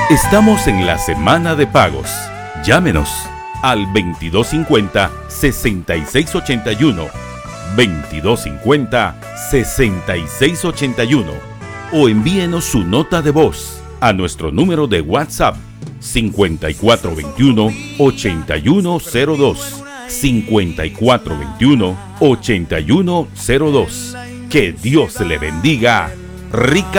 Estamos en la semana de pagos. Llámenos al 2250-6681, 2250-6681 o envíenos su nota de voz a nuestro número de WhatsApp 5421-8102, 5421-8102. Que Dios le bendiga ricamente.